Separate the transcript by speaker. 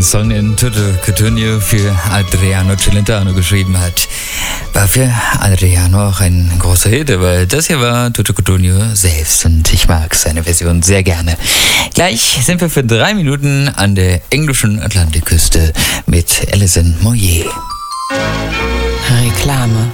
Speaker 1: den Song in Tutto Cutugno für Adriano Celentano geschrieben hat. War für Adriano auch ein großer Hit, aber das hier war Tutto Cutugno selbst und ich mag seine Version sehr gerne. Gleich sind wir für 3 Minuten an der englischen Atlantikküste mit Alison Moyet.
Speaker 2: Reklame.